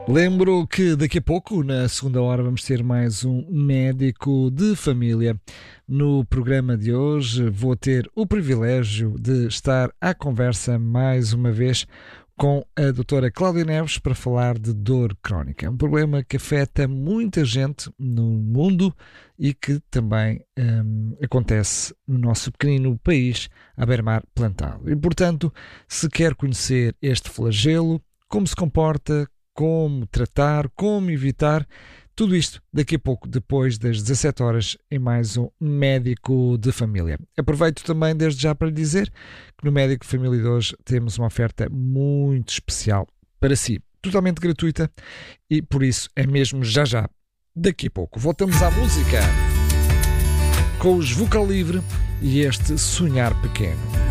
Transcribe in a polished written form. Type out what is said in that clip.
Lembro que daqui a pouco, na segunda hora, vamos ter mais um médico de família. No programa de hoje vou ter o privilégio de estar à conversa mais uma vez com a doutora Cláudia Neves para falar de dor crónica. É um problema que afeta muita gente no mundo e que também acontece no nosso pequenino país, à beira-mar plantado. E, portanto, se quer conhecer este flagelo, como se comporta, como tratar, como evitar, tudo isto daqui a pouco, depois das 17 horas, em mais um Médico de Família. Aproveito também desde já para lhe dizer que no Médico de Família de hoje temos uma oferta muito especial para si, totalmente gratuita e por isso é mesmo já, daqui a pouco. Voltamos à música com os Vocal Livre e este Sonhar Pequeno.